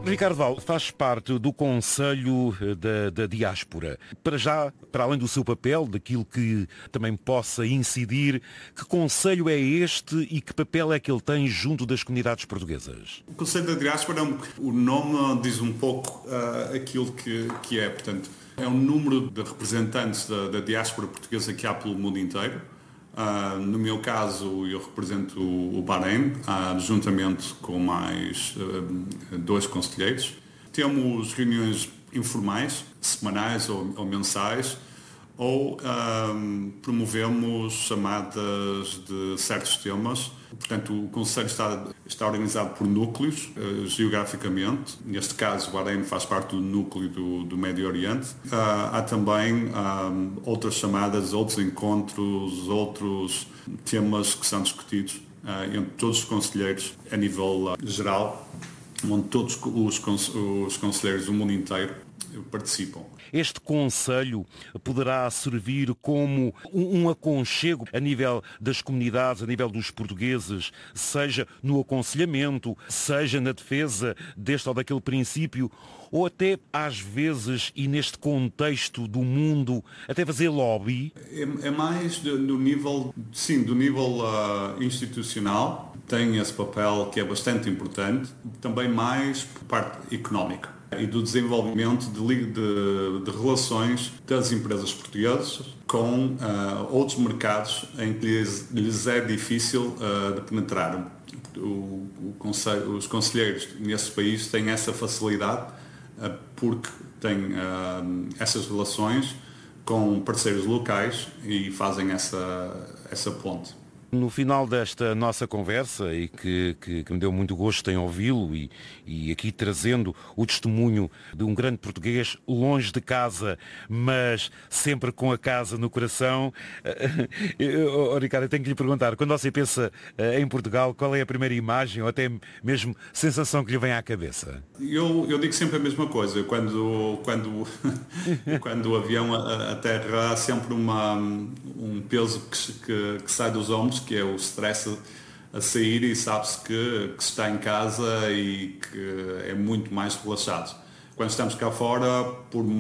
Ricardo Val faz parte do Conselho da Diáspora. Para já, para além do seu papel, daquilo que também possa incidir, que conselho é este e que papel é que ele tem junto das comunidades portuguesas? O Conselho da Diáspora, o nome diz um pouco aquilo que é. Portanto, é um número de representantes da diáspora portuguesa que há pelo mundo inteiro. No meu caso, eu represento o Bahrein, juntamente com mais 2 conselheiros. Temos reuniões informais, semanais ou mensais, ou promovemos chamadas de certos temas. Portanto, o Conselho está organizado por núcleos, geograficamente. Neste caso, o Bahrein faz parte do núcleo do Médio Oriente. Há também outras chamadas, outros encontros, outros temas que são discutidos entre todos os conselheiros a nível geral, onde todos os conselheiros do mundo inteiro participam. Este Conselho poderá servir como um aconchego a nível das comunidades, a nível dos portugueses, seja no aconselhamento, seja na defesa deste ou daquele princípio, ou até às vezes, e neste contexto do mundo, até fazer lobby? É mais do nível, sim, do nível institucional, tem esse papel que é bastante importante, também mais por parte económica e do desenvolvimento de relações das empresas portuguesas com outros mercados em que lhes é difícil de penetrar. Os conselheiros nesse país têm essa facilidade porque têm essas relações com parceiros locais e fazem essa ponte. No final desta nossa conversa, e que me deu muito gosto em ouvi-lo e aqui trazendo o testemunho de um grande português longe de casa, mas sempre com a casa no coração, Ricardo, eu tenho que lhe perguntar, quando você pensa em Portugal, qual é a primeira imagem ou até mesmo sensação que lhe vem à cabeça? Eu digo sempre a mesma coisa. Quando o avião aterra, há sempre um peso que sai dos ombros, que é o stress a sair, e sabe-se que se está em casa e que é muito mais relaxado. Quando estamos cá fora,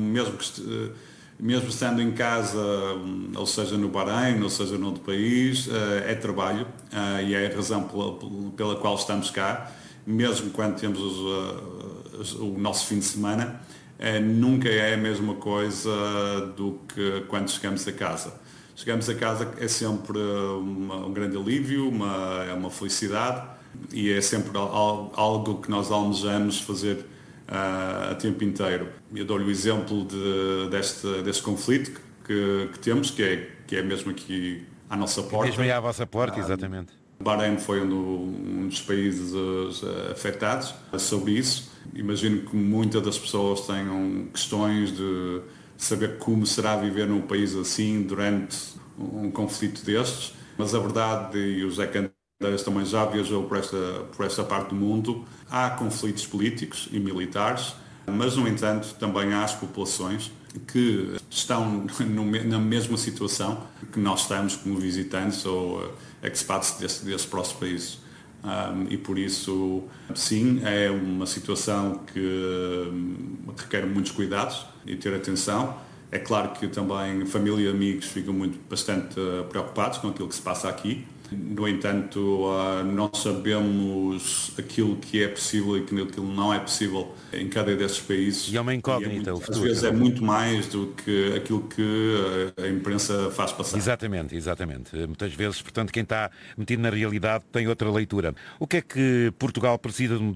mesmo estando em casa, ou seja no Bahrein, ou seja noutro país, é trabalho e é a razão pela qual estamos cá, mesmo quando temos o nosso fim de semana, nunca é a mesma coisa do que quando chegamos a casa. Chegamos a casa é sempre um grande alívio, é uma felicidade e é sempre algo que nós almejamos fazer a tempo inteiro. Eu dou-lhe o exemplo deste conflito que temos, que é mesmo aqui à nossa porta. Mesmo aí à vossa porta, exatamente. Bahrein foi um dos países afetados sobre isso. Imagino que muitas das pessoas tenham questões de saber como será viver num país assim durante um conflito destes, mas a verdade, e o José Candeias também já viajou por esta parte do mundo, há conflitos políticos e militares, mas no entanto também há as populações que estão na mesma situação que nós estamos como visitantes ou expats desses próximos países. E por isso, sim, é uma situação que requer muitos cuidados e ter atenção. É claro que também família e amigos ficam bastante preocupados com aquilo que se passa aqui. No entanto, nós sabemos aquilo que é possível e aquilo que não é possível em cada destes países. E é uma incógnita o futuro. Às vezes é muito mais do que aquilo que a imprensa faz passar. Exatamente. Muitas vezes, portanto, quem está metido na realidade tem outra leitura. O que é que Portugal precisa